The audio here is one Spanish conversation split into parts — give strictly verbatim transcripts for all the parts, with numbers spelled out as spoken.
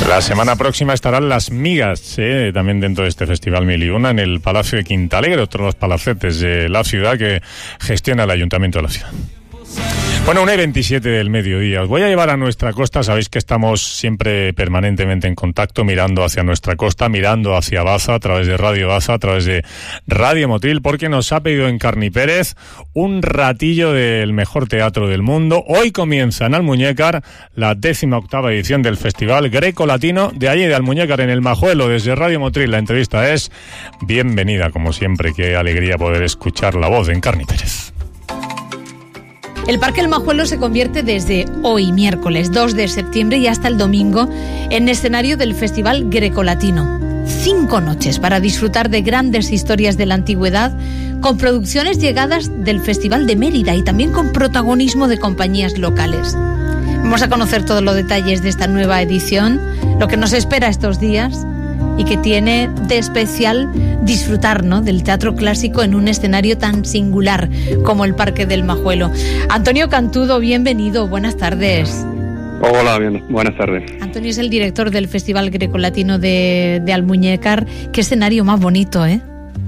La semana próxima estarán Las Migas, eh, también dentro de este Festival Mil y Una, en el Palacio de Quintalegre, otro de los palacetes de la ciudad que gestiona el Ayuntamiento de la ciudad. Bueno, una y veintisiete del mediodía. Os voy a llevar a nuestra costa. Sabéis que estamos siempre permanentemente en contacto, mirando hacia nuestra costa, mirando hacia Baza, a través de Radio Baza, a través de Radio Motril, porque nos ha pedido Encarni Pérez un ratillo del mejor teatro del mundo. Hoy comienza en Almuñécar la décima octava edición del Festival Greco-Latino de allí de Almuñécar, en el Majuelo. Desde Radio Motril la entrevista es bienvenida, como siempre. Qué alegría poder escuchar la voz de Encarni Pérez. El Parque El Majuelo se convierte desde hoy, miércoles dos de septiembre, y hasta el domingo en escenario del Festival Grecolatino. Cinco noches para disfrutar de grandes historias de la antigüedad, con producciones llegadas del Festival de Mérida y también con protagonismo de compañías locales. Vamos a conocer todos los detalles de esta nueva edición, lo que nos espera estos días y que tiene de especial disfrutar, ¿no?, del teatro clásico en un escenario tan singular como el Parque del Majuelo. Antonio Cantudo, bienvenido, buenas tardes. Hola, bien, buenas tardes. Antonio es el director del Festival Grecolatino de, de Almuñécar. Qué escenario más bonito, ¿eh?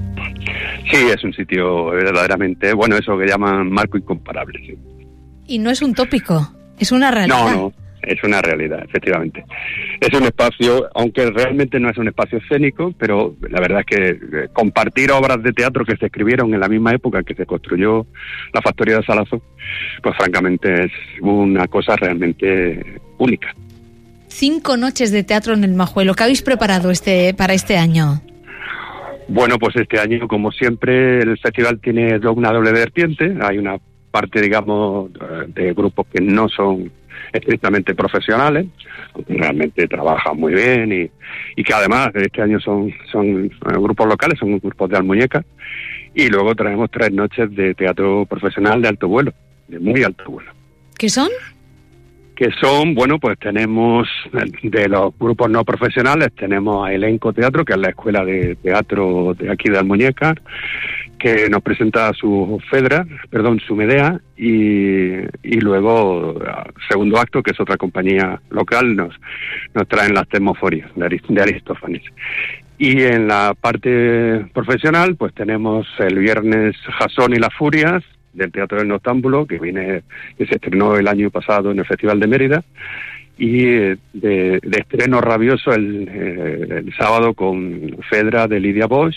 Sí, es un sitio verdaderamente, bueno, eso que llaman marco incomparable, sí. Y no es un tópico, es una realidad. No, no. Es una realidad, efectivamente. Es un espacio, aunque realmente no es un espacio escénico, pero la verdad es que compartir obras de teatro que se escribieron en la misma época que se construyó la factoría de Salazo, pues francamente es una cosa realmente única. Cinco noches de teatro en el Majuelo. ¿Qué habéis preparado este para este año? Bueno, pues este año, como siempre, el festival tiene una doble vertiente. Hay una parte, digamos, de grupos que no son estrictamente profesionales, realmente trabajan muy bien y, y que además este año son, son grupos locales, son grupos de Almuñécar, y luego traemos tres noches de teatro profesional de alto vuelo, de muy alto vuelo. ¿Qué son? Que son, bueno, pues tenemos de los grupos no profesionales, tenemos a Elenco Teatro, que es la escuela de teatro de aquí de Almuñécar, que nos presenta su Fedra, perdón, su Medea, y, y luego Segundo Acto, que es otra compañía local, nos, nos traen las Termoforias de, Arist- de Aristófanes. Y en la parte profesional, pues tenemos el viernes Jasón y las Furias, del Teatro del Noctámbulo, que viene, que se estrenó el año pasado en el Festival de Mérida, y de, de estreno rabioso el, el sábado con Fedra de Lidia Bosch,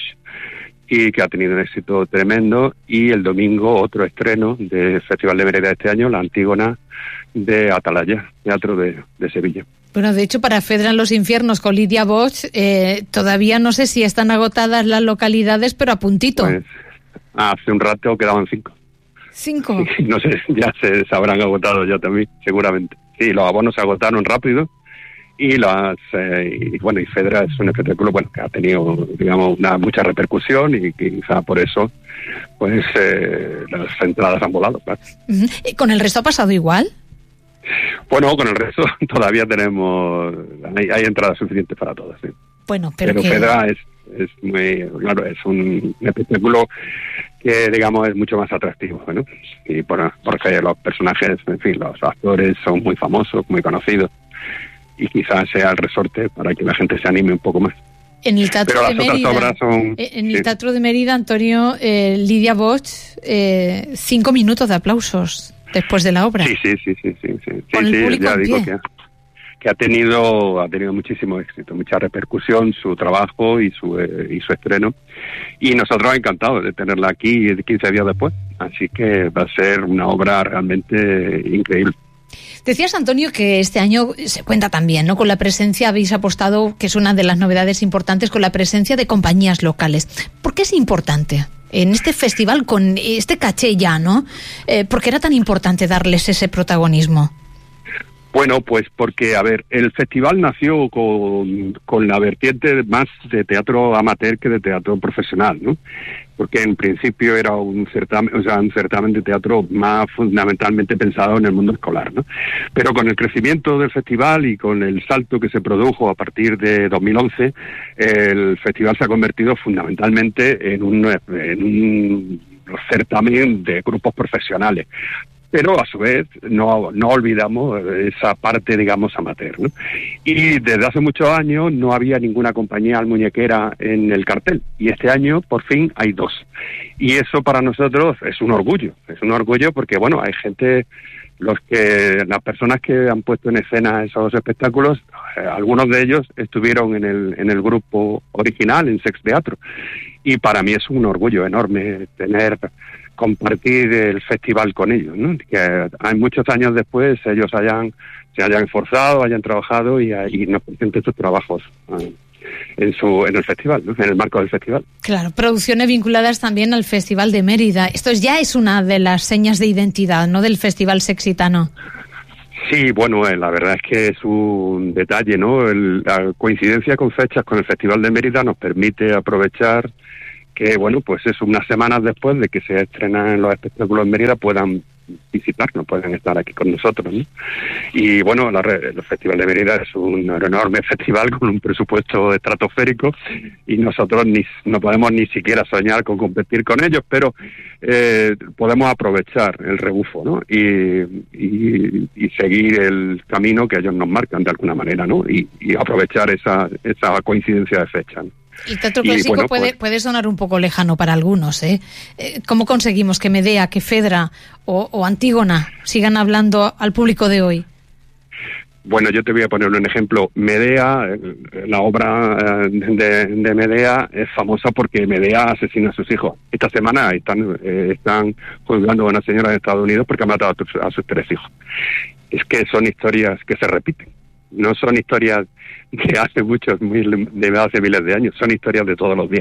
y que ha tenido un éxito tremendo, y el domingo otro estreno del Festival de Mérida de este año, La Antígona de Atalaya, Teatro de, de Sevilla. Bueno, de hecho, para Fedra en los Infiernos con Lidia Bosch, eh, todavía no sé si están agotadas las localidades, pero a puntito. Pues hace un rato quedaban cinco. ¿Cinco? Sí, no sé, ya se, se habrán agotado ya también, seguramente. Sí, los abonos se agotaron rápido, y las eh, y bueno, y Fedra es un espectáculo, bueno, que ha tenido, digamos, una mucha repercusión, y quizá por eso pues eh, las entradas han volado, claro. Uh-huh. ¿Con el resto ha pasado igual? Bueno, con el resto todavía tenemos, hay, hay entradas suficientes para todas, sí. Bueno, pero, pero que... Fedra es, es muy, claro, es un espectáculo que, digamos, es mucho más atractivo, ¿no? Y por, porque los personajes, en fin, los actores son muy famosos, muy conocidos, y quizás sea el resorte para que la gente se anime un poco más. En el Teatro Pero de las Mérida, otras obras son... En el sí. Teatro de Mérida, Antonio, eh, Lidia Bosch, eh, cinco minutos de aplausos después de la obra. Sí, sí, sí, sí, sí, sí, Con sí, el sí, público ya en digo pie. que, que ha tenido ha tenido muchísimo éxito, mucha repercusión su trabajo y su eh, y su estreno, y nosotros encantados de tenerla aquí quince días después, así que va a ser una obra realmente increíble. Decías, Antonio, que este año se cuenta también, ¿no?, con la presencia, habéis apostado, que es una de las novedades importantes, con la presencia de compañías locales. ¿Por qué es importante en este festival, con este caché ya, ¿no? Eh, ¿Por qué era tan importante darles ese protagonismo? Bueno, pues porque, a ver, el festival nació con, con la vertiente más de teatro amateur que de teatro profesional, ¿no? Porque en principio era un certamen, o sea, un certamen de teatro más fundamentalmente pensado en el mundo escolar, ¿no? Pero con el crecimiento del festival y con el salto que se produjo a partir de dos mil once, el festival se ha convertido fundamentalmente en un, en un certamen de grupos profesionales. pero a su vez no, no olvidamos esa parte, digamos, amateur, ¿no? Y desde hace muchos años no había ninguna compañía almuñequera en el cartel, y este año por fin hay dos. Y eso para nosotros es un orgullo, es un orgullo porque, bueno, hay gente, los que las personas que han puesto en escena esos espectáculos, eh, algunos de ellos estuvieron en el, en el grupo original, en Sex Teatro, y para mí es un orgullo enorme tener... compartir el festival con ellos, ¿no? Que hay muchos años después ellos hayan se hayan esforzado, hayan trabajado y, y nos presenten sus trabajos eh, en su en el festival, ¿no? En el marco del festival. Claro, producciones vinculadas también al Festival de Mérida. Esto ya es una de las señas de identidad, ¿no?, del Festival Sexitano. Sí, bueno, eh, la verdad es que es un detalle, ¿no? El, la coincidencia con fechas con el Festival de Mérida nos permite aprovechar que, bueno, pues eso, unas semanas después de que se estrenan los espectáculos en Mérida puedan visitarnos, puedan estar aquí con nosotros, ¿no? Y bueno, la, el Festival de Mérida es un enorme festival con un presupuesto estratosférico y nosotros ni no podemos ni siquiera soñar con competir con ellos, pero eh, podemos aprovechar el rebufo, ¿no? Y, y, y seguir el camino que ellos nos marcan de alguna manera, ¿no? Y, y aprovechar esa, esa coincidencia de fecha, ¿no? El teatro clásico y, bueno, puede, pues, puede sonar un poco lejano para algunos, ¿eh? ¿Cómo conseguimos que Medea, que Fedra o, o Antígona sigan hablando al público de hoy? Bueno, yo te voy a poner un ejemplo. Medea, la obra de, de Medea es famosa porque Medea asesina a sus hijos. Esta semana están, eh, están juzgando a una señora de Estados Unidos porque ha matado a, tus, a sus tres hijos. Es que son historias que se repiten. No son historias de hace muchos, mil, de hace miles de años, son historias de todos los días.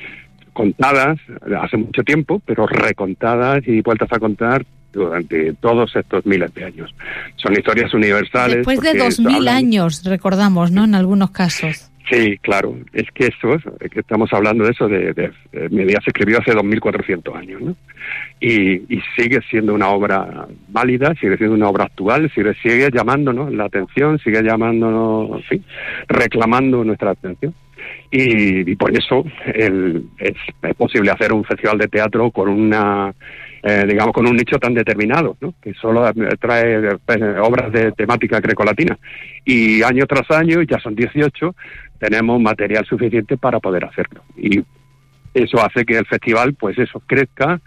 Contadas hace mucho tiempo, pero recontadas y vueltas a contar durante todos estos miles de años. Son historias universales. Después de dos mil hablan... años, recordamos, ¿no?, en algunos casos. Sí, claro. Es que eso, es que estamos hablando de eso, de, de, de Medea se escribió hace dos mil cuatrocientos años, ¿no? Y, y sigue siendo una obra válida, sigue siendo una obra actual, sigue, sigue llamándonos la atención, sigue llamándonos, en fin, reclamando nuestra atención. Y, y por eso el, es, es posible hacer un festival de teatro con una... Eh, digamos, con un nicho tan determinado, ¿no?, que solo trae eh, obras de temática grecolatina. Y año tras año, ya son dieciocho, tenemos material suficiente para poder hacerlo. Y eso hace que el festival, pues eso, crezca.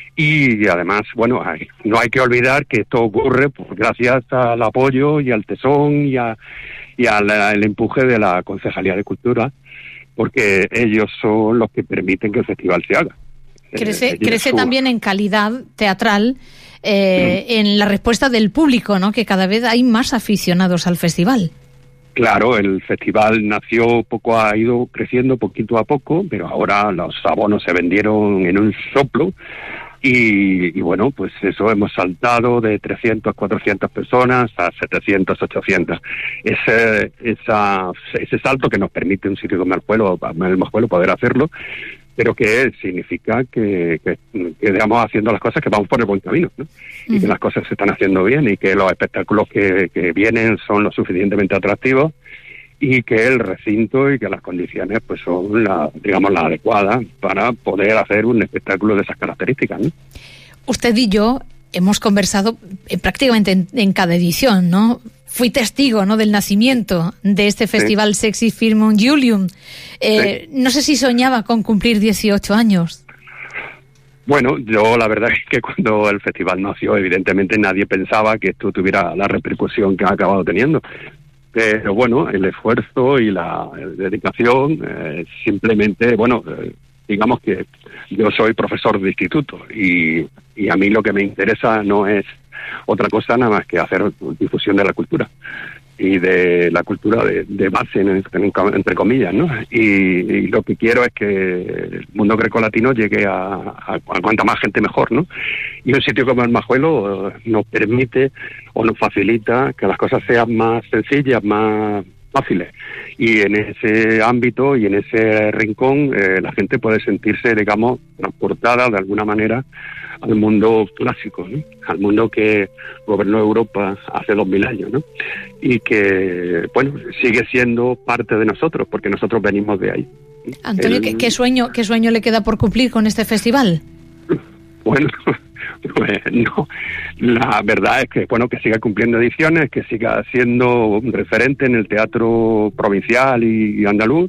Y además, bueno, hay, no hay que olvidar que esto ocurre pues, gracias al apoyo y al tesón y, a, y al el empuje de la Concejalía de Cultura, porque ellos son los que permiten que el festival se haga. Crece, crece también en calidad teatral, eh, en la respuesta del público, ¿no?, que cada vez hay más aficionados al festival. Claro, el festival nació poco, ha ido creciendo poquito a poco, pero ahora los abonos se vendieron en un soplo y, y bueno, pues eso, hemos saltado de trescientas, cuatrocientas personas a setecientas, ochocientas. Ese, esa, ese salto que nos permite un sitio como el Majuelo, el Majuelo poder hacerlo, pero que significa que, que, que digamos haciendo las cosas, que vamos por el buen camino, ¿no? Y uh-huh. que las cosas se están haciendo bien y que los espectáculos que, que vienen son lo suficientemente atractivos y que el recinto y que las condiciones pues son la, digamos las adecuadas para poder hacer un espectáculo de esas características, ¿no? Usted y yo hemos conversado prácticamente en, en cada edición, ¿no? Fui testigo, ¿no?, del nacimiento de este festival, sí. Sexy Firmum Julium. Eh, sí. No sé si soñaba con cumplir dieciocho años. Bueno, yo la verdad es que cuando el festival nació, evidentemente nadie pensaba que esto tuviera la repercusión que ha acabado teniendo. Pero bueno, el esfuerzo y la dedicación, eh, simplemente, bueno, eh, digamos que yo soy profesor de instituto y, y a mí lo que me interesa no es otra cosa nada más que hacer difusión de la cultura y de la cultura de, de base, en, en, entre comillas, ¿no? Y, y lo que quiero es que el mundo grecolatino llegue a, a, a cuanta más gente mejor, ¿no? Y un sitio como el Majuelo nos permite o nos facilita que las cosas sean más sencillas, más fáciles. Y en ese ámbito y en ese rincón eh, la gente puede sentirse, digamos, transportada de alguna manera al mundo clásico, ¿no? Al mundo que gobernó Europa hace dos mil años, ¿no? Y que, bueno, sigue siendo parte de nosotros, porque nosotros venimos de ahí. Antonio, El... ¿qué, qué sueño qué sueño le queda por cumplir con este festival? Bueno, Pues no, la verdad es que bueno que siga cumpliendo ediciones, que siga siendo un referente en el teatro provincial y, y andaluz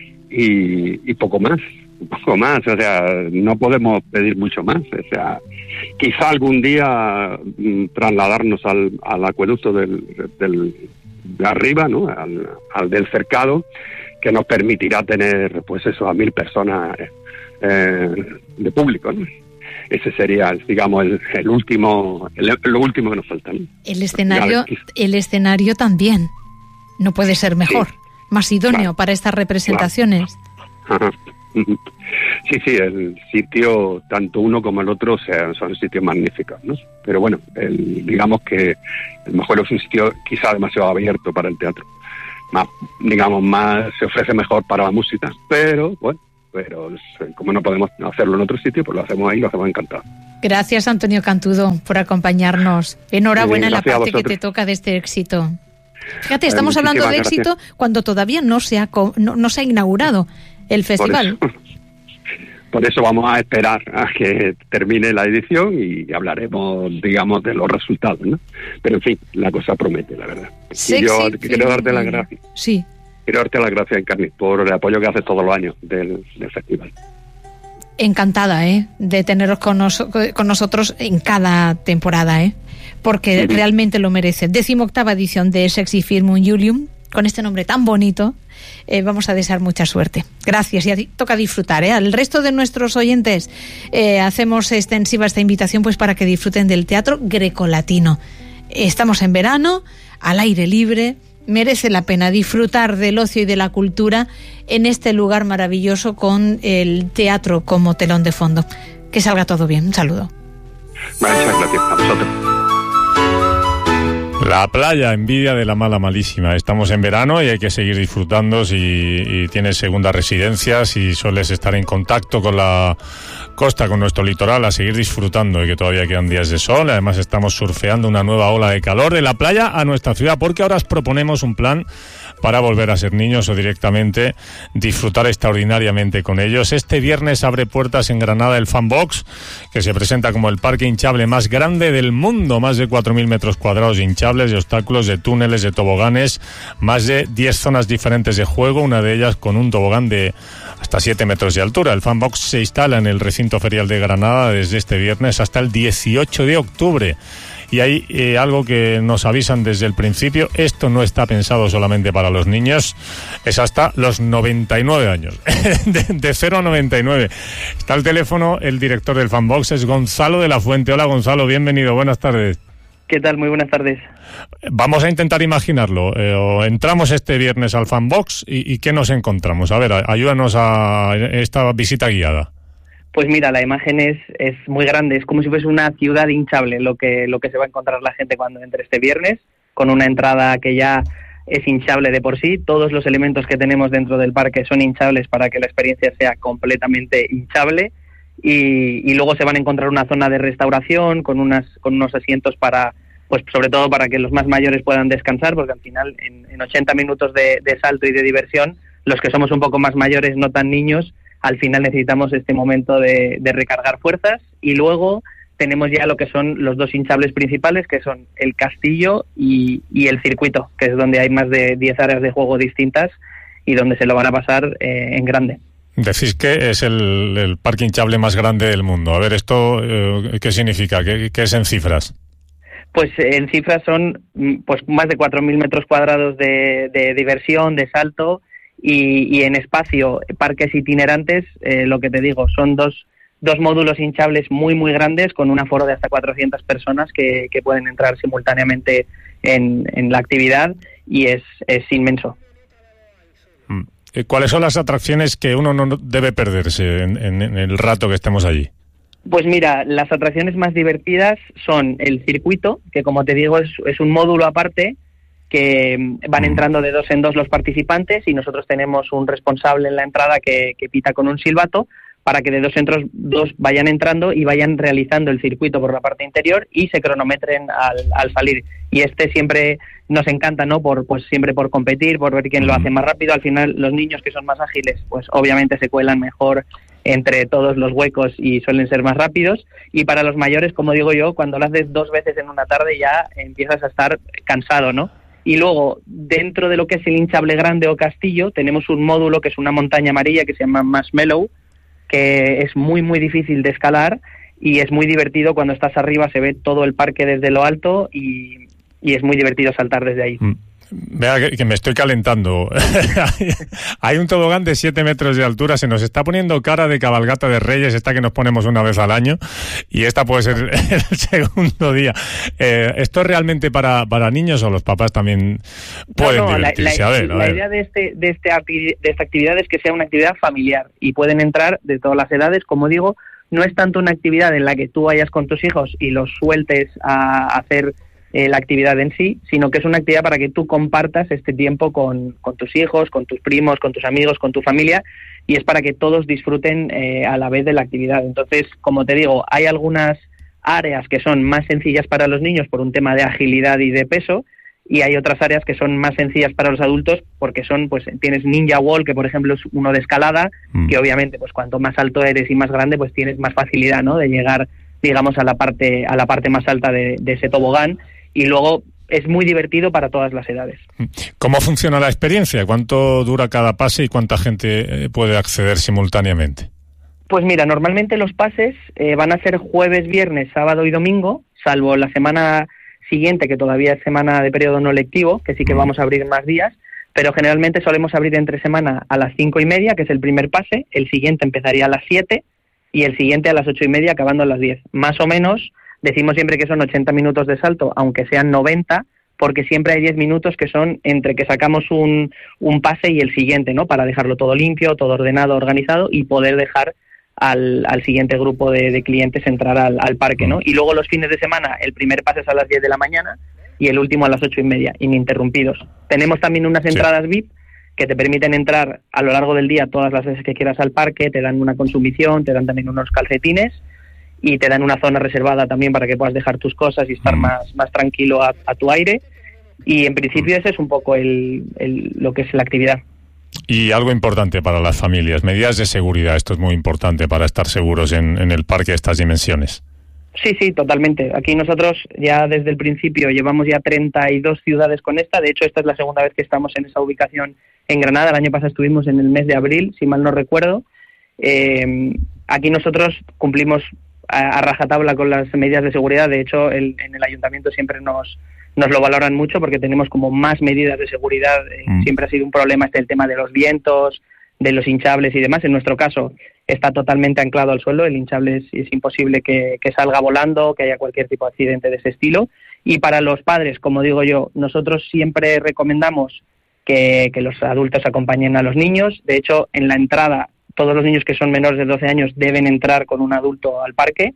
y, y poco más, poco más, o sea, no podemos pedir mucho más, o sea, quizá algún día mm, trasladarnos al, al acueducto del, del de arriba, ¿no? Al, al del cercado, que nos permitirá tener pues eso a mil personas eh, de público, ¿no? Ese sería, digamos, el, el último, el, lo último que nos falta, ¿no? El escenario, el escenario también no puede ser mejor, sí, más idóneo claro, para estas representaciones. Claro. Ajá. Sí, sí, el sitio, tanto uno como el otro, o sea, son sitios magníficos, ¿no? Pero bueno, el, digamos que el Majuelo es un sitio quizá demasiado abierto para el teatro, más, digamos, más se ofrece mejor para la música, pero bueno. Pero como no podemos hacerlo en otro sitio, pues lo hacemos ahí, lo hacemos encantado. Gracias, Antonio Cantudo, por acompañarnos. Enhorabuena en la parte que te toca de este éxito. Fíjate, estamos eh, hablando de éxito gracias. Cuando todavía no se ha no, no se ha inaugurado el festival. Por eso, por eso vamos a esperar a que termine la edición y hablaremos, digamos, de los resultados, ¿no? Pero en fin, la cosa promete, la verdad. Sexy, y yo sí, quiero darte las gracias. Sí. Quiero darte las gracias, Encarni, por el apoyo que haces todos los años del, del festival. Encantada, ¿eh? De teneros con, nos, con nosotros en cada temporada, ¿eh? Porque sí, realmente lo merece. Decimoctava edición de Sexy Firmum Julium, con este nombre tan bonito. Eh, vamos a desear mucha suerte. Gracias, y a ti toca disfrutar, ¿eh? Al resto de nuestros oyentes eh, hacemos extensiva esta invitación pues para que disfruten del teatro grecolatino. Estamos en verano, al aire libre. Merece la pena disfrutar del ocio y de la cultura en este lugar maravilloso con el teatro como telón de fondo. Que salga todo bien. Un saludo. Muchas gracias a vosotros. La playa, envidia de la mala malísima. Estamos en verano y hay que seguir disfrutando si y tienes segunda residencia, si sueles estar en contacto con la costa, con nuestro litoral, a seguir disfrutando y que todavía quedan días de sol. Además estamos surfeando una nueva ola de calor de la playa a nuestra ciudad, porque ahora os proponemos un plan para volver a ser niños o directamente disfrutar extraordinariamente con ellos. Este viernes abre puertas en Granada el Fan Box, que se presenta como el parque hinchable más grande del mundo, más de cuatro mil metros cuadrados de hinchables, de obstáculos, de túneles, de toboganes, más de diez zonas diferentes de juego, una de ellas con un tobogán de hasta siete metros de altura. El Fan Box se instala en el recinto ferial de Granada desde este viernes hasta el dieciocho de octubre. Y hay eh, algo que nos avisan desde el principio: esto no está pensado solamente para los niños, es hasta los noventa y nueve años, de, de cero a noventa y nueve. Está al teléfono el director del Fan Box, es Gonzalo de la Fuente. Hola, Gonzalo, bienvenido, buenas tardes. ¿Qué tal? Muy buenas tardes. Vamos a intentar imaginarlo. Eh, entramos este viernes al Fan Box y, y ¿qué nos encontramos? A ver, ayúdanos a esta visita guiada. Pues mira, la imagen es, es muy grande, es como si fuese una ciudad hinchable lo que, lo que se va a encontrar la gente cuando entre este viernes, con una entrada que ya es hinchable de por sí. Todos los elementos que tenemos dentro del parque son hinchables para que la experiencia sea completamente hinchable, y, y luego se van a encontrar una zona de restauración con, unas, con unos asientos para, pues sobre todo para que los más mayores puedan descansar, porque al final en, en ochenta minutos de, de salto y de diversión, los que somos un poco más mayores, no tan niños, al final necesitamos este momento de, de recargar fuerzas. Y luego tenemos ya lo que son los dos hinchables principales, que son el castillo y, y el circuito, que es donde hay más de diez áreas de juego distintas y donde se lo van a pasar eh, en grande. Decís que es el, el parque hinchable más grande del mundo. A ver, ¿esto eh, qué significa? ¿Qué, qué es en cifras? Pues en cifras son pues más de cuatro mil metros cuadrados de, de diversión, de salto. Y, y en espacio, parques itinerantes, eh, lo que te digo, son dos, dos módulos hinchables muy, muy grandes con un aforo de hasta cuatrocientas personas que, que pueden entrar simultáneamente en, en la actividad, y es, es inmenso. ¿Cuáles son las atracciones que uno no debe perderse en, en, en el rato que estemos allí? Pues mira, las atracciones más divertidas son el circuito, que como te digo es, es un módulo aparte, que van entrando de dos en dos los participantes, y nosotros tenemos un responsable en la entrada que, que pita con un silbato para que de dos en dos vayan entrando y vayan realizando el circuito por la parte interior y se cronometren al, al salir. Y este siempre nos encanta, ¿no? Por, pues siempre por competir, por ver quién lo hace más rápido. Al final los niños que son más ágiles, pues obviamente se cuelan mejor entre todos los huecos y suelen ser más rápidos. Y para los mayores, como digo yo, cuando lo haces dos veces en una tarde ya empiezas a estar cansado, ¿no? Y luego, dentro de lo que es el hinchable grande o castillo, tenemos un módulo que es una montaña amarilla que se llama Marshmallow, que es muy, muy difícil de escalar y es muy divertido. Cuando estás arriba se ve todo el parque desde lo alto y, y es muy divertido saltar desde ahí. Mm. Vea que, que me estoy calentando. Hay un tobogán de siete metros de altura, se nos está poniendo cara de cabalgata de Reyes, esta que nos ponemos una vez al año, y esta puede ser el segundo día. Eh, ¿Esto es realmente para, para niños o los papás también pueden no, no, divertirse? La, la, a ver, a la ver. idea de, este, de, este, de esta actividad es que sea una actividad familiar y pueden entrar de todas las edades, como digo. No es tanto una actividad en la que tú vayas con tus hijos y los sueltes a hacer Eh, la actividad en sí, sino que es una actividad para que tú compartas este tiempo con, con tus hijos, con tus primos, con tus amigos, con tu familia, y es para que todos disfruten eh, a la vez de la actividad. Entonces, como te digo, hay algunas áreas que son más sencillas para los niños por un tema de agilidad y de peso, y hay otras áreas que son más sencillas para los adultos porque son, pues tienes Ninja Wall, que por ejemplo es uno de escalada, mm. que obviamente pues cuanto más alto eres y más grande, pues tienes más facilidad, ¿no?, de llegar, digamos, a la parte a la parte más alta de, de ese tobogán. Y luego es muy divertido para todas las edades. ¿Cómo funciona la experiencia? ¿Cuánto dura cada pase y cuánta gente puede acceder simultáneamente? Pues mira, normalmente los pases eh, van a ser jueves, viernes, sábado y domingo, salvo la semana siguiente, que todavía es semana de periodo no lectivo, que sí que vamos a abrir más días, pero generalmente solemos abrir entre semana a las cinco y media, que es el primer pase, el siguiente empezaría a las siete y el siguiente a las ocho y media, acabando a las diez. Más o menos. Decimos siempre que son ochenta minutos de salto, aunque sean noventa, porque siempre hay diez minutos que son entre que sacamos un, un pase y el siguiente, ¿no?, para dejarlo todo limpio, todo ordenado, organizado y poder dejar al, al siguiente grupo de, de clientes entrar al, al parque, ¿no? Y luego los fines de semana, el primer pase es a las diez de la mañana y el último a las ocho y media, ininterrumpidos. Tenemos también unas entradas sí. V I P que te permiten entrar a lo largo del día todas las veces que quieras al parque, te dan una consumición, te dan también unos calcetines y te dan una zona reservada también para que puedas dejar tus cosas y estar mm. más, más tranquilo a, a tu aire. Y en principio ese es un poco el, el, lo que es la actividad. Y algo importante para las familias, medidas de seguridad. Esto es muy importante para estar seguros en, en el parque de estas dimensiones. Sí, sí, totalmente. Aquí nosotros ya desde el principio llevamos ya treinta y dos ciudades con esta. De hecho, esta es la segunda vez que estamos en esa ubicación en Granada. El año pasado estuvimos en el mes de abril, si mal no recuerdo. Eh, aquí nosotros cumplimos a rajatabla con las medidas de seguridad. De hecho, el, en el ayuntamiento siempre nos nos lo valoran mucho porque tenemos como más medidas de seguridad. Mm. Siempre ha sido un problema este el tema de los vientos, de los hinchables y demás. En nuestro caso está totalmente anclado al suelo. El hinchable es, es imposible que, que salga volando, que haya cualquier tipo de accidente de ese estilo. Y para los padres, como digo yo, nosotros siempre recomendamos que, que los adultos acompañen a los niños. De hecho, en la entrada, todos los niños que son menores de doce años deben entrar con un adulto al parque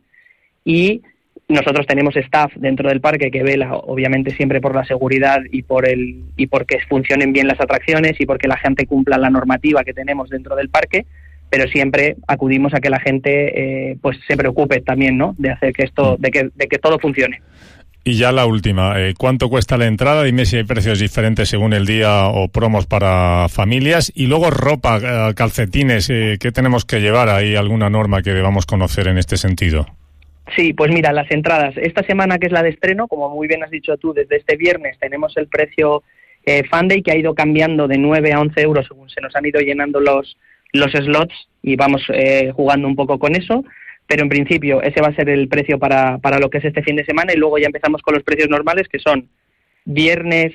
y nosotros tenemos staff dentro del parque que vela obviamente siempre por la seguridad y por el y porque funcionen bien las atracciones y porque la gente cumpla la normativa que tenemos dentro del parque, pero siempre acudimos a que la gente eh, pues se preocupe también, ¿no?, de hacer que esto de que de que todo funcione. Y ya la última, eh, ¿cuánto cuesta la entrada? Dime si hay precios diferentes según el día o promos para familias. Y luego ropa, eh, calcetines, eh, ¿qué tenemos que llevar? ¿Hay alguna norma que debamos conocer en este sentido? Sí, pues mira, las entradas. Esta semana, que es la de estreno, como muy bien has dicho tú, desde este viernes tenemos el precio eh, Fan Day, que ha ido cambiando de nueve a once euros según se nos han ido llenando los, los slots y vamos eh, jugando un poco con eso. Pero en principio ese va a ser el precio para, para lo que es este fin de semana y luego ya empezamos con los precios normales, que son viernes,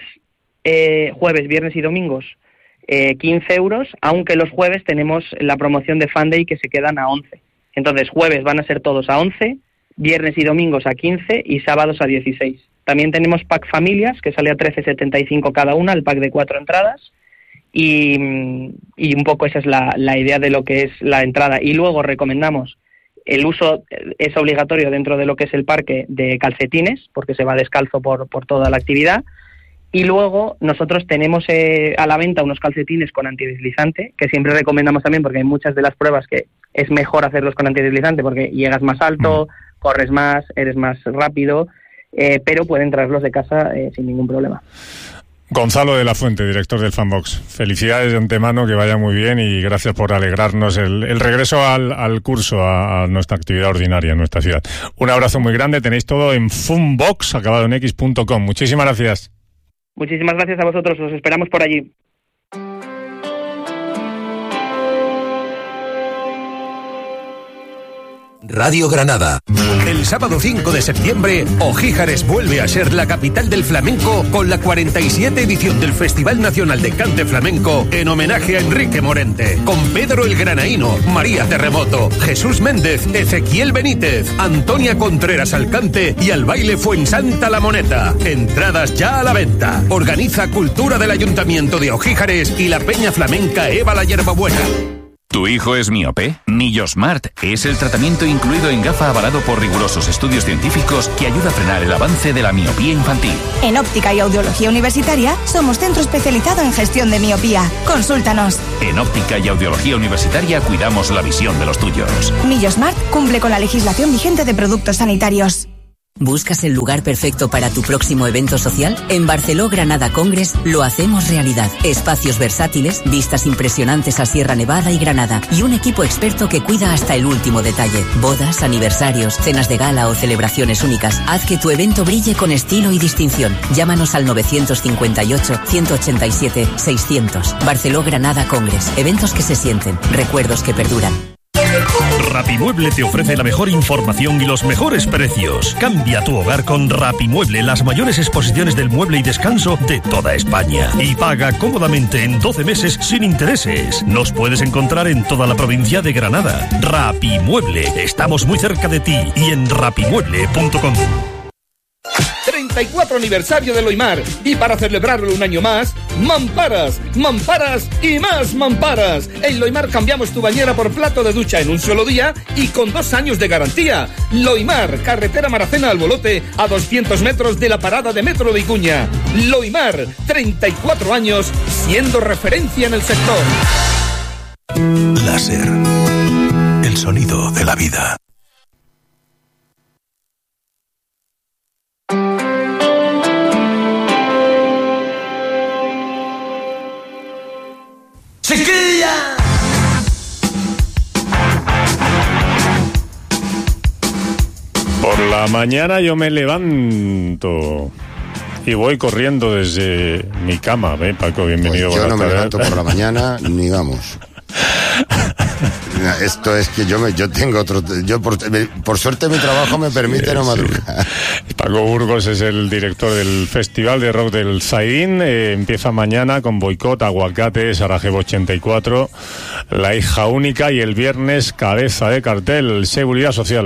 eh, jueves, viernes y domingos eh, quince euros, aunque los jueves tenemos la promoción de Fan Day que se quedan a once. Entonces jueves van a ser todos a once, viernes y domingos a quince y sábados a dieciséis. También tenemos pack familias que sale a trece setenta y cinco cada una, el pack de cuatro entradas. Y, y un poco esa es la, la idea de lo que es la entrada. Y luego recomendamos el uso, es obligatorio dentro de lo que es el parque, de calcetines, porque se va descalzo por, por toda la actividad. Y luego nosotros tenemos eh, a la venta unos calcetines con antideslizante, que siempre recomendamos también porque hay muchas de las pruebas que es mejor hacerlos con antideslizante porque llegas más alto, mm. corres más, eres más rápido, eh, pero pueden traerlos de casa eh, sin ningún problema. Gonzalo de la Fuente, director del Fanbox. Felicidades de antemano, que vaya muy bien y gracias por alegrarnos el, el regreso al, al curso, a, a nuestra actividad ordinaria en nuestra ciudad. Un abrazo muy grande, tenéis todo en funbox, acabado en x punto com. Muchísimas gracias. Muchísimas gracias a vosotros, os esperamos por allí. Radio Granada. El sábado cinco de septiembre, Ojíjares vuelve a ser la capital del flamenco con la cuarenta y siete edición del Festival Nacional de Cante Flamenco en homenaje a Enrique Morente, con Pedro el Granaíno, María Terremoto, Jesús Méndez, Ezequiel Benítez, Antonia Contreras al cante y al baile Fuensanta La Moneta. Entradas ya a la venta. Organiza Cultura del Ayuntamiento de Ojíjares y la Peña Flamenca Eva la Yerbabuena. ¿Tu hijo es miope? Millosmart es el tratamiento incluido en gafa avalado por rigurosos estudios científicos que ayuda a frenar el avance de la miopía infantil. En Óptica y Audiología Universitaria somos centro especializado en gestión de miopía. Consúltanos. En Óptica y Audiología Universitaria cuidamos la visión de los tuyos. Millosmart cumple con la legislación vigente de productos sanitarios. ¿Buscas el lugar perfecto para tu próximo evento social? En Barceló Granada Congress lo hacemos realidad. Espacios versátiles, vistas impresionantes a Sierra Nevada y Granada y un equipo experto que cuida hasta el último detalle. Bodas, aniversarios, cenas de gala o celebraciones únicas. Haz que tu evento brille con estilo y distinción. Llámanos al nueve cinco ocho, uno ocho siete, seiscientos. Barceló Granada Congress. Eventos que se sienten, recuerdos que perduran. Rapimueble te ofrece la mejor información y los mejores precios. Cambia tu hogar con Rapimueble, las mayores exposiciones del mueble y descanso de toda España. Y paga cómodamente en doce meses sin intereses. Nos puedes encontrar en toda la provincia de Granada. Rapimueble, estamos muy cerca de ti y en rapimueble punto com. treinta y cuatro aniversario de Loimar y para celebrarlo un año más, mamparas, mamparas y más mamparas. En Loimar cambiamos tu bañera por plato de ducha en un solo día y con dos años de garantía. Loimar, carretera Maracena al Bolote, a doscientos metros de la parada de metro de Icuña. Loimar, treinta y cuatro años siendo referencia en el sector. Láser, el sonido de la vida. ¡Chiquilla! Por la mañana yo me levanto y voy corriendo desde mi cama, ¿eh, Paco? Bienvenido. Pues yo no me levanto por la mañana ni vamos. Esto es que yo me, yo tengo otro, yo por, por suerte mi trabajo me permite sí, no madrugar. Sí. Paco Burgos es el director del Festival de Rock del Zaidín. Eh, empieza mañana con Boicot, Aguacate, Sarajevo ochenta y cuatro, La Hija Única y el viernes cabeza de cartel, Seguridad Social.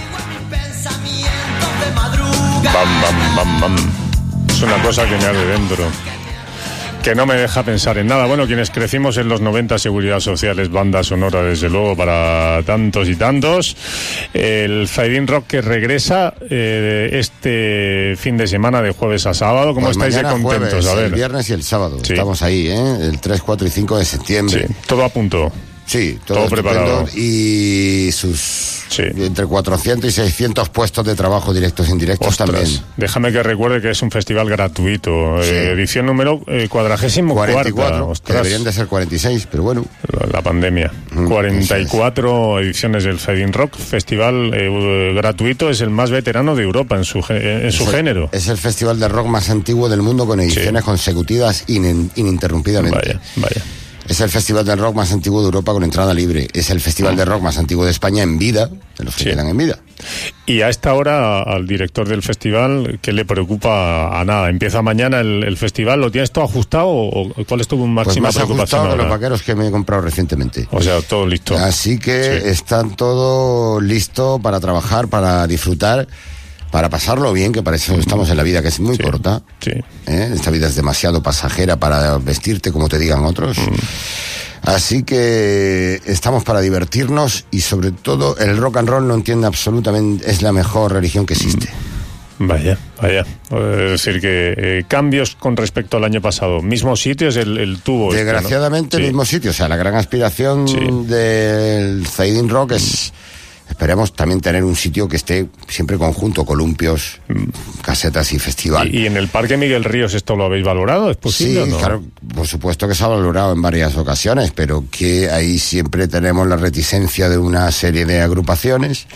Bam, bam, bam, bam. Es una cosa que me arde dentro, que no me deja pensar en nada. Bueno, quienes crecimos en los noventa, Seguridad Social es banda sonora, desde luego, para tantos y tantos. El Zaidín Rock que regresa eh, este fin de semana, de jueves a sábado. ¿Cómo pues estáis de contentos? Jueves, a ver. El viernes y el sábado. Sí. Estamos ahí, ¿eh? El tres, cuatro y cinco de septiembre. Sí, todo a punto. Sí, todo, todo preparado. Y sus sí. entre cuatrocientos y seiscientos puestos de trabajo directos e indirectos. Ostras, también. Déjame que recuerde que es un festival gratuito. Sí. Eh, edición número eh, cuadragésimo cuarenta y cuatro. Cuarta. Que deberían de ser cuarenta y seis, pero bueno. La, la pandemia. Mm, cuarenta y cuatro es. Ediciones del Zaidín Rock. Festival eh, gratuito. Es el más veterano de Europa en su, en su es el, género. Es el festival de rock más antiguo del mundo, con ediciones sí. consecutivas in, ininterrumpidamente. Vaya, vaya. Es el festival de rock más antiguo de Europa con entrada libre. Es el festival de rock más antiguo de España en vida, de los que sí. quedan en vida. Y a esta hora, al director del festival, ¿qué le preocupa? A nada. ¿Empieza mañana el, el festival? ¿Lo tienes todo ajustado o cuál es tu máxima pues más preocupación? Ajustado los vaqueros que me he comprado recientemente. O sea, todo listo. Así que sí. están todo listo para trabajar, para disfrutar, para pasarlo bien, que para eso estamos en la vida, que es muy sí, corta. Sí. ¿Eh? Esta vida es demasiado pasajera para vestirte como te digan otros. Mm. Así que estamos para divertirnos y sobre todo el rock and roll, no entiende absolutamente, es la mejor religión que existe. Vaya, vaya. Es decir, que eh, cambios con respecto al año pasado. Mismo sitio es el, el tubo. Desgraciadamente, este, ¿no? el sí. mismo sitio. O sea, la gran aspiración sí. del Zaidín Rock es Esperemos también tener un sitio que esté siempre conjunto, columpios, casetas y festival. ¿Y, y en el Parque Miguel Ríos esto lo habéis valorado? ¿Es posible sí, o no? Claro, por supuesto que se ha valorado en varias ocasiones, pero que ahí siempre tenemos la reticencia de una serie de agrupaciones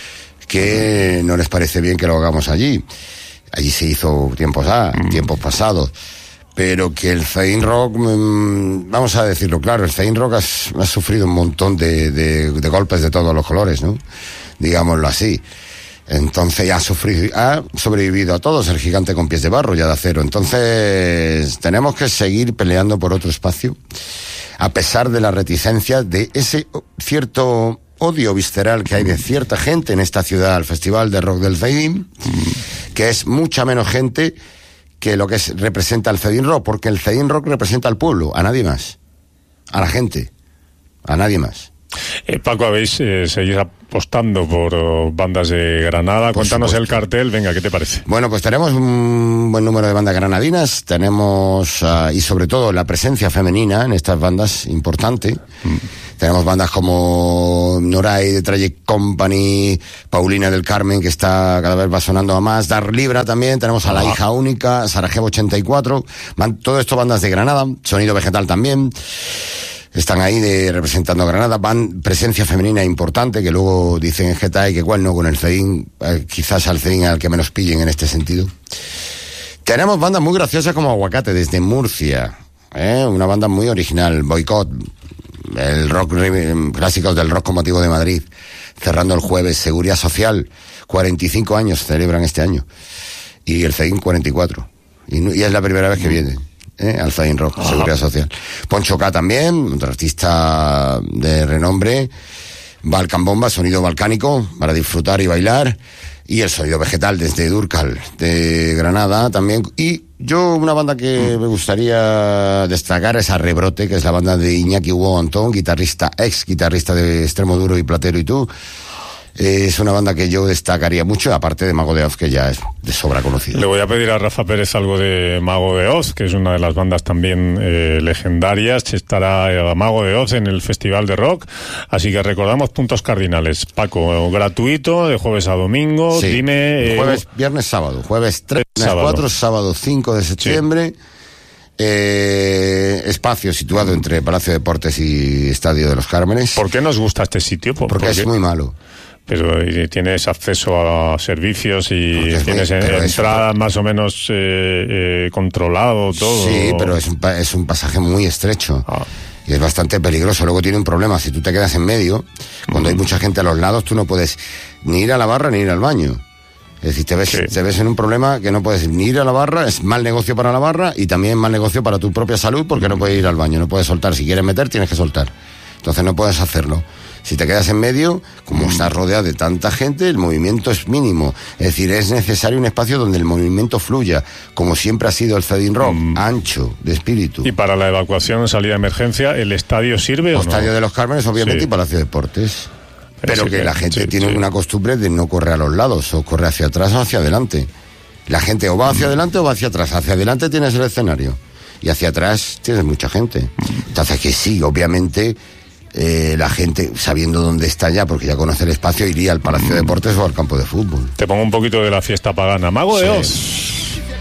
que no les parece bien que lo hagamos allí. Allí se hizo tiempos, ah, mm. tiempos pasados. Pero que el Zain Rock, mmm, vamos a decirlo claro, el Zain Rock ha, ha sufrido un montón de, de, de golpes de todos los colores, ¿no? Digámoslo así. Entonces ha sufrido, ha sobrevivido a todos, el gigante con pies de barro, ya de acero. Entonces tenemos que seguir peleando por otro espacio, a pesar de la reticencia de ese cierto odio visceral que hay de cierta gente en esta ciudad al Festival de Rock del Zain, que es mucha menos gente que lo que es, representa el Zain Rock, porque el Zain Rock representa al pueblo, a nadie más, a la gente, a nadie más. Eh, Paco, habéis eh, seguís apostando por oh, bandas de Granada. Por Cuéntanos supuesto. El cartel, venga, ¿qué te parece? Bueno, pues tenemos un buen número de bandas granadinas, tenemos, uh, y sobre todo la presencia femenina en estas bandas, importante. Mm. Tenemos bandas como Noray de Tragic Company, Paulina del Carmen, que está cada vez va sonando a más, Dar Libra también, tenemos a ah. La Hija Única, Sarajevo ochenta y cuatro, man, todo esto bandas de Granada, Sonido Vegetal también. Están ahí de, representando a Granada, van presencia femenina importante, que luego dicen en Geta y que cuál no con el Zain, eh, quizás al Zain al que menos pillen en este sentido. Tenemos bandas muy graciosas como Aguacate desde Murcia, ¿eh? Una banda muy original, Boicot, el rock, clásicos del rock con motivo de Madrid, cerrando el jueves, Seguridad Social, cuarenta y cinco años celebran este año, y el Zain cuarenta y cuatro, y, y es la primera vez que viene. ¿Eh? Al Zain Rock, ah. Seguridad Social. Poncho K también, otro artista de renombre. Balkan Bomba, sonido balcánico para disfrutar y bailar. Y el Sonido Vegetal desde Durcal, de Granada también. Y yo, una banda que mm. me gustaría destacar es a Rebrote, que es la banda de Iñaki Hugo Antón, guitarrista, ex guitarrista de Extremo Duro y Platero y tú. Es una banda que yo destacaría mucho, aparte de Mago de Oz, que ya es de sobra conocido. Le voy a pedir a Rafa Pérez algo de Mago de Oz, que es una de las bandas también eh, legendarias. Estará eh, Mago de Oz en el Festival de Rock. Así que recordamos puntos cardinales. Paco, gratuito, de jueves a domingo. Sí. Dime... Eh, jueves, viernes, sábado. Jueves tres, viernes cuatro, sábado cinco de septiembre. Sí. Eh, espacio situado entre Palacio de Deportes y Estadio de los Cármenes. ¿Por qué nos gusta este sitio? ¿Por, Porque ¿por es muy malo. Pero tienes acceso a servicios y tienes muy, entrada eso, más o menos eh, eh, controlado todo. Sí, pero es un, es un pasaje muy estrecho. Ah. Y es bastante peligroso. Luego tiene un problema, si tú te quedas en medio, cuando mm. hay mucha gente a los lados, tú no puedes ni ir a la barra ni ir al baño. Es decir, te ves, sí. te ves en un problema que no puedes ni ir a la barra, es mal negocio para la barra y también mal negocio para tu propia salud, porque no puedes ir al baño, no puedes soltar. Si quieres meter, tienes que soltar. Entonces no puedes hacerlo. Si te quedas en medio, como mm. estás rodeado de tanta gente, el movimiento es mínimo. Es decir, es necesario un espacio donde el movimiento fluya, como siempre ha sido el Zain Rock, mm. ancho, de espíritu. ¿Y para la evacuación o salida de emergencia, el estadio sirve el o no? El Estadio de los Cármenes, obviamente, sí. y Palacio de Deportes. Pero que, que la gente sí, tiene sí. una costumbre de no correr a los lados, o corre hacia atrás o hacia adelante. La gente o va hacia mm. adelante o va hacia atrás. Hacia adelante tienes el escenario, y hacia atrás tienes mucha gente. Entonces que sí, obviamente... Eh, la gente, sabiendo dónde está ya, porque ya conoce el espacio, iría al Palacio de Deportes o al campo de fútbol. Te pongo un poquito de la fiesta pagana. Mago de Oz.